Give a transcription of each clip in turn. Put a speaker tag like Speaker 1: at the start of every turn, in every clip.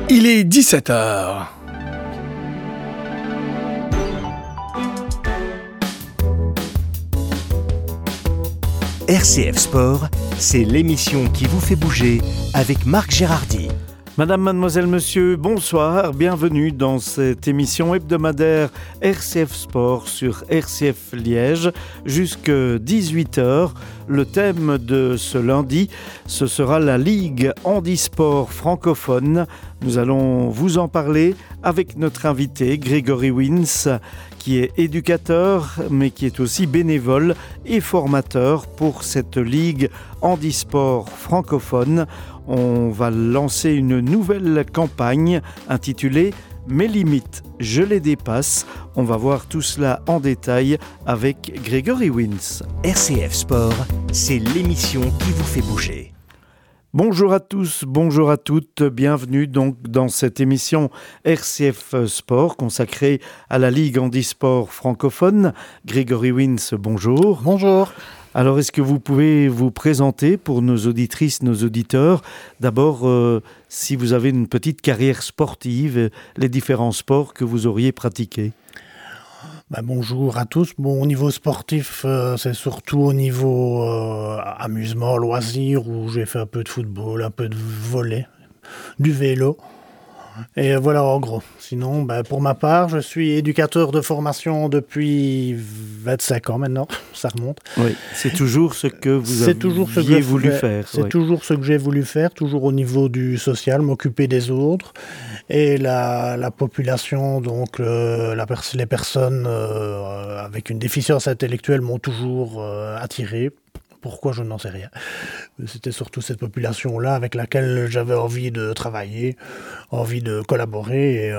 Speaker 1: Il est 17h.
Speaker 2: RCF Sport, c'est l'émission qui vous fait bouger avec Marc Gérardy.
Speaker 3: Madame, mademoiselle, monsieur, bonsoir, bienvenue dans cette émission hebdomadaire RCF Sport sur RCF Liège jusqu'à 18h. Le thème de ce lundi, ce sera la Ligue handisport francophone. Nous allons vous en parler avec notre invité Grégory Wins, qui est éducateur, mais qui est aussi bénévole et formateur pour cette Ligue handisport francophone. On va lancer une nouvelle campagne intitulée « Mes limites, je les dépasse ». On va voir tout cela en détail avec Grégory Wins.
Speaker 2: RCF Sport, c'est l'émission qui vous fait bouger.
Speaker 3: Bonjour à tous, bonjour à toutes, bienvenue donc dans cette émission RCF Sport consacrée à la Ligue handisport francophone. Grégory Wins, bonjour.
Speaker 4: Bonjour.
Speaker 3: Alors, est-ce que vous pouvez vous présenter pour nos auditrices, nos auditeurs? D'abord, si vous avez une petite carrière sportive, les différents sports que vous auriez pratiqués.
Speaker 4: Bonjour à tous. Au niveau sportif, c'est surtout au niveau amusement, loisir, où j'ai fait un peu de football, un peu de volley, du vélo. Et voilà en gros. Sinon, pour ma part, je suis éducateur de formation depuis 25 ans maintenant, ça remonte.
Speaker 3: Oui, c'est toujours ce que vous aviez voulu faire.
Speaker 4: C'est toujours ce que j'ai voulu faire, toujours au niveau du social, m'occuper des autres. Et la population, donc les personnes avec une déficience intellectuelle m'ont toujours attiré. Pourquoi, je n'en sais rien. C'était surtout cette population-là avec laquelle j'avais envie de travailler, envie de collaborer.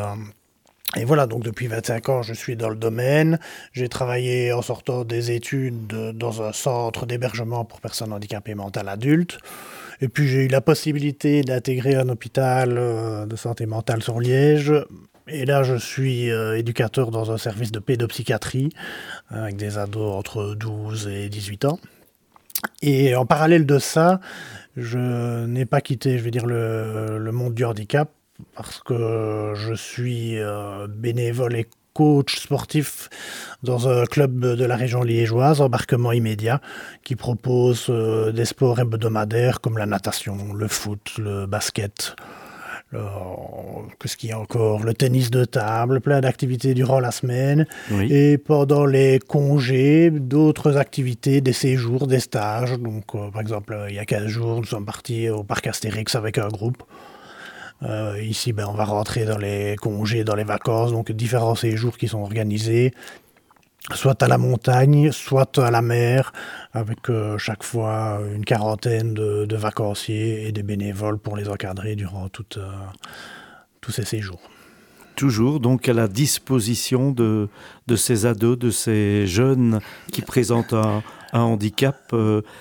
Speaker 4: Et voilà, donc depuis 25 ans, je suis dans le domaine. J'ai travaillé en sortant des études dans un centre d'hébergement pour personnes handicapées mentales adultes. Et puis j'ai eu la possibilité d'intégrer un hôpital de santé mentale sur Liège. Et là, je suis éducateur dans un service de pédopsychiatrie avec des ados entre 12 et 18 ans. Et en parallèle de ça, je n'ai pas quitté, le monde du handicap parce que je suis bénévole et coach sportif dans un club de la région liégeoise, Embarquement Immédiat, qui propose des sports hebdomadaires comme la natation, le foot, le basket. Qu'est-ce qu'il y a encore? Le tennis de table, plein d'activités durant la semaine. Oui. Et pendant les congés, d'autres activités, des séjours, des stages. Donc, par exemple, il y a 15 jours, nous sommes partis au parc Astérix avec un groupe. Ici, on va rentrer dans les congés, dans les vacances. Donc, différents séjours qui sont organisés, soit à la montagne, soit à la mer, avec chaque fois une quarantaine de vacanciers et des bénévoles pour les encadrer durant tous ces séjours.
Speaker 3: Toujours donc à la disposition de ces ados, de ces jeunes qui présentent un handicap.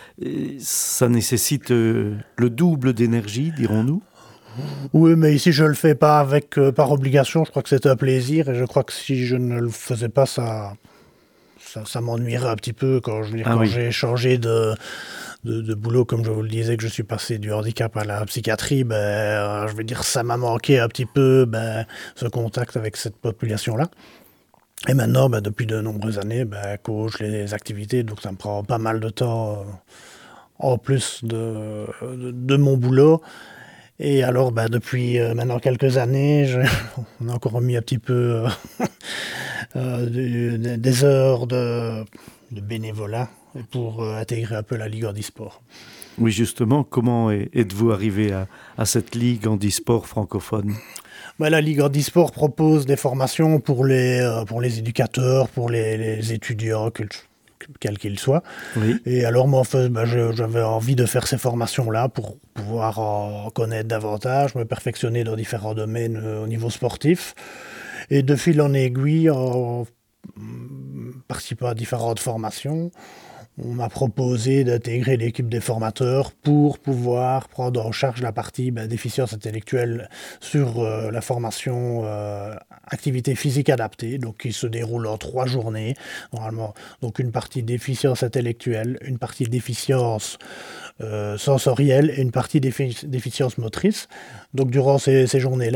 Speaker 3: Ça nécessite le double d'énergie, dirons-nous?
Speaker 4: Oui, mais ici je ne le fais pas par obligation. Je crois que c'est un plaisir et je crois que si je ne le faisais pas, ça m'ennuierait un petit peu quand j'ai changé de boulot, comme je vous le disais, que je suis passé du handicap à la psychiatrie, ça m'a manqué un petit peu ce contact avec cette population-là. Et maintenant, depuis de nombreuses années, coach les activités, donc ça me prend pas mal de temps en plus de mon boulot. Et alors, depuis maintenant quelques années, on a encore mis un petit peu des heures de bénévolat pour intégrer un peu la Ligue handisport.
Speaker 3: Oui, justement, comment êtes-vous arrivé à cette Ligue handisport francophone?
Speaker 4: La Ligue handisport propose des formations pour les éducateurs, pour les étudiants, quel qu'il soit. Oui. Et alors moi, j'avais envie de faire ces formations-là pour pouvoir en connaître davantage, me perfectionner dans différents domaines au niveau sportif. Et de fil en aiguille, en participant à différentes formations, on m'a proposé d'intégrer l'équipe des formateurs pour pouvoir prendre en charge la partie déficience intellectuelle sur la formation activité physique adaptée, donc qui se déroule en 3 journées normalement. Donc une partie déficience intellectuelle, une partie déficience sensorielle et une partie déficience motrice. Donc durant ces journées-là,